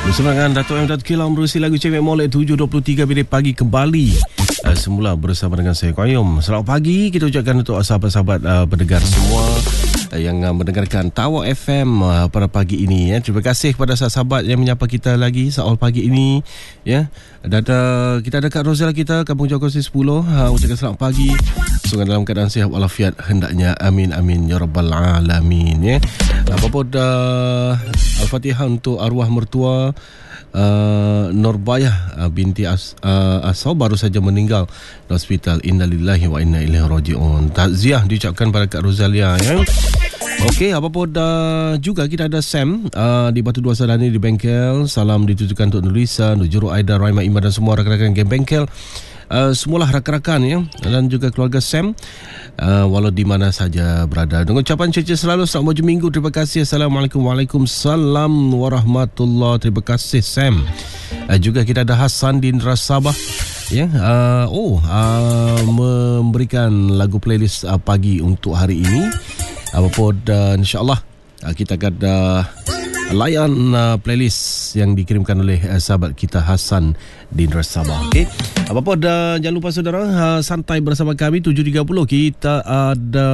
Bersama dengan Dato' M. Kilau menerusi lagu Cewek Molek 7.23 minit pagi kembali. Semula bersama dengan saya Qayyum. Selamat pagi kita ucapkan untuk sahabat-sahabat pendengar semua yang mendengarkan Tawak FM pada pagi ini ya. Terima kasih kepada sahabat-sahabat yang menyapa kita lagi soal pagi ini ya. Dan kita ada Kak Rozal kita Kampung Jawa Kursi 10 ucapkan selamat pagi. Semoga dalam keadaan sihat walafiat hendaknya, amin amin ya rabbal alamin ya. Apa-apa Al-Fatihah untuk arwah mertua Nurbayah binti Asau baru saja meninggal di hospital. Innalillahi wa inna ilaihi raji'un. Takziah diucapkan pada Kak Rozalia ya. Okey, apa-apa juga kita ada Sam di Batu Dua Sadani di bengkel. Salam ditujukan untuk Nurisa, Nujuru Aida, Raima, Iman dan semua rakan-rakan geng bengkel. Semualah rakan-rakan ya, dan juga keluarga Sam walau di mana saja berada. Dengan ucapan cerita selalu selamat baju minggu. Terima kasih. Assalamualaikum. Waalaikumsalam warahmatullahi. Terima kasih Sam. Juga kita ada Hasan di Indra Sabah ya. Memberikan lagu playlist pagi untuk hari ini. Apa-apa insya-Allah kita akan layan playlist yang dikirimkan oleh sahabat kita Hasan di Indra Sabah. Okey. Apa-apa jangan lupa saudara santai bersama kami 7.30 kita ada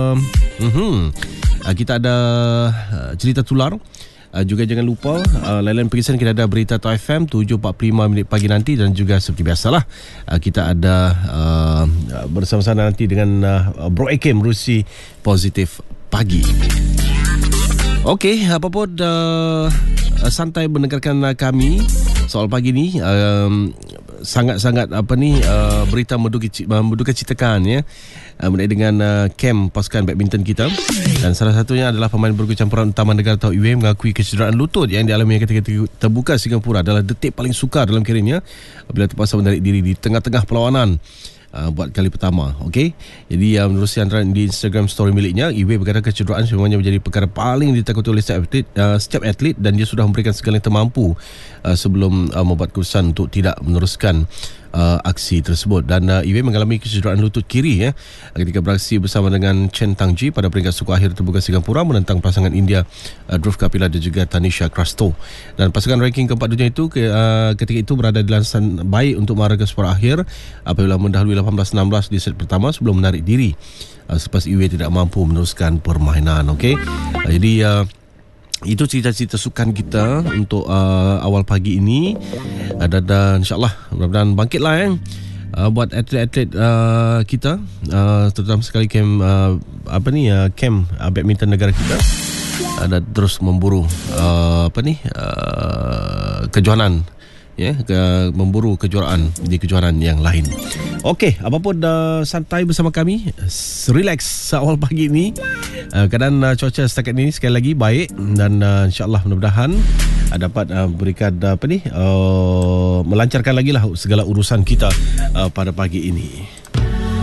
kita ada cerita tular. Juga jangan lupa lain-lain pergisan kita ada berita Tau FM 7.45 minit pagi nanti, dan juga seperti biasalah kita ada bersama-sama nanti dengan Bro Ekem menerusi Positif Pagi. Okey, apa-apa santai mendengarkan kami soal pagi ni. Sangat-sangat berita menduka citakan ya mengenai dengan kem pasukan badminton kita, dan salah satunya adalah pemain bergu campuran utama negara Tau Iwe mengakui kecederaan lutut yang dialami ketika terbuka Singapura adalah detik paling sukar dalam kerjanya apabila terpaksa menarik diri di tengah-tengah perlawanan buat kali pertama. Okey, jadi menerusi antara di Instagram story miliknya, Iwe berkata kecederaan sebenarnya menjadi perkara paling ditakuti oleh setiap atlet dan dia sudah memberikan segala yang termampu sebelum membuat keputusan untuk tidak meneruskan aksi tersebut. Dan Iwe mengalami kecederaan lutut kiri ya ketika beraksi bersama dengan Chen Tangji pada peringkat suku akhir terbuka Singapura menentang pasangan India Dhruv Kapila dan juga Tanisha Crasto. Dan pasukan ranking keempat dunia itu ketika itu berada di landasan baik untuk mara ke separuh akhir apabila mendahului 18-16 di set pertama sebelum menarik diri selepas Iwe tidak mampu meneruskan permainan. Okey, jadi itu cerita-cerita sukan kita untuk awal pagi ini. Dan insyaAllah mudah-mudahan bangkitlah buat atlet-atlet kita, terutama sekali camp camp badminton negara kita, dan terus memburu kejohanan ya, memburu kejuaraan di kejuaraan yang lain. Okey, apapun santai bersama kami, relax awal pagi ini. Keadaan cuaca setakat ini sekali lagi baik, dan insya-Allah mudah-mudahan dapat berikan melancarkan lagi lah segala urusan kita pada pagi ini.